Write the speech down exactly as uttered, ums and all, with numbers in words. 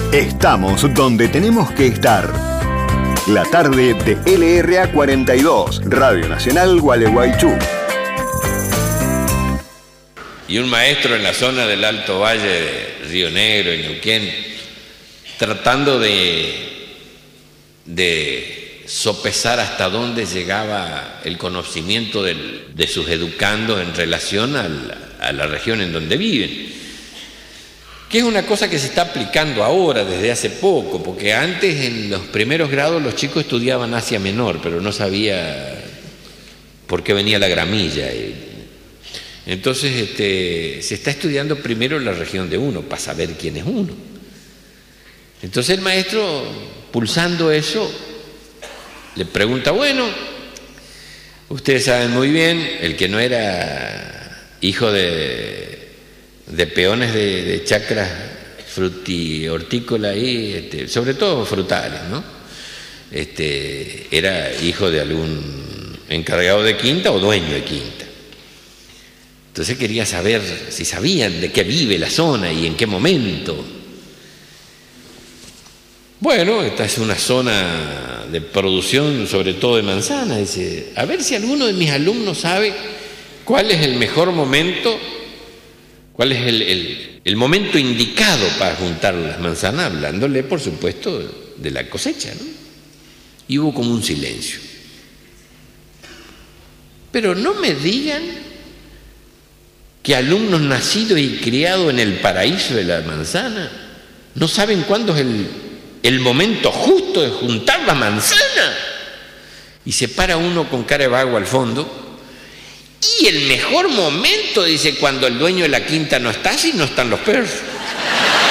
Estamos donde tenemos que estar. La tarde de L R A cuarenta y dos, Radio Nacional Gualeguaychú. Y un maestro en la zona del Alto Valle de Río Negro, en Neuquén, tratando de, de sopesar hasta dónde llegaba el conocimiento del, de sus educandos en relación al, a la región en donde viven. Que es una cosa que se está aplicando ahora, desde hace poco, porque antes en los primeros grados los chicos estudiaban Asia Menor, pero no sabía por qué venía la gramilla. Entonces este, se está estudiando primero la región de uno, para saber quién es uno. Entonces el maestro, pulsando eso, le pregunta, bueno, ustedes saben muy bien, el que no era hijo de... de peones de, de chacras frutihortícolas ahí, este, sobre todo frutales, ¿no? Este, era hijo de algún encargado de quinta o dueño de quinta. Entonces quería saber si sabían de qué vive la zona y en qué momento. Bueno, esta es una zona de producción sobre todo de manzana. Dice, a ver si alguno de mis alumnos sabe cuál es el mejor momento. ¿Cuál es el, el, el momento indicado para juntar las manzanas? Hablándole, por supuesto, de la cosecha, ¿no? Y hubo como un silencio. Pero no me digan que alumnos nacidos y criados en el paraíso de la manzana no saben cuándo es el, el momento justo de juntar la manzana. Y se para uno con cara de vago al fondo. Y el mejor momento, dice, cuando el dueño de la quinta no está, si no están los perros.